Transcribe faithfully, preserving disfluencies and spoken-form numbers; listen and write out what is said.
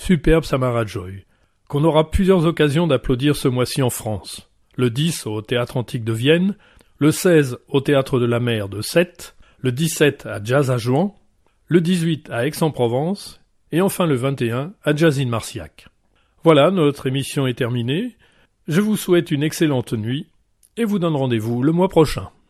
superbe Samara Joy, qu'on aura plusieurs occasions d'applaudir ce mois-ci en France. Le dix au Théâtre Antique de Vienne, le seize au Théâtre de la Mer de Sète, le dix-sept à Jazz à Jouan, le dix-huit à Aix-en-Provence, et enfin le vingt et un à Jazz in Marciac. Voilà, notre émission est terminée. Je vous souhaite une excellente nuit et vous donne rendez-vous le mois prochain.